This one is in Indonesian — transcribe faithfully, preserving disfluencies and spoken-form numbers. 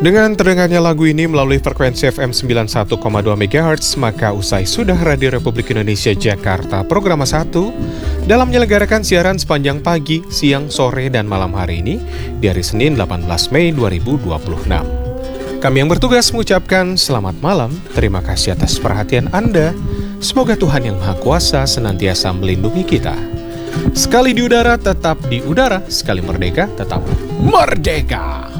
Dengan terdengarnya lagu ini melalui frekuensi F M sembilan puluh satu koma dua megahertz, maka usai sudah Radio Republik Indonesia Jakarta Program satu dalam menyelenggarakan siaran sepanjang pagi, siang, sore, dan malam hari ini di hari Senin delapan belas Mei dua ribu dua puluh enam. Kami yang bertugas mengucapkan selamat malam, terima kasih atas perhatian Anda. Semoga Tuhan Yang Maha Kuasa senantiasa melindungi kita. Sekali di udara tetap di udara, sekali merdeka tetap merdeka.